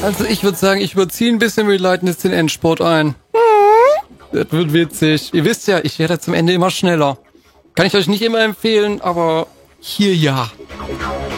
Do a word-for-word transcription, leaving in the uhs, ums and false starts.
Also ich würde sagen, ich überziehe ein bisschen, wir leiten jetzt den Endsport ein. Das wird witzig. Ihr wisst ja, ich werde zum Ende immer schneller. Kann ich euch nicht immer empfehlen, aber hier ja.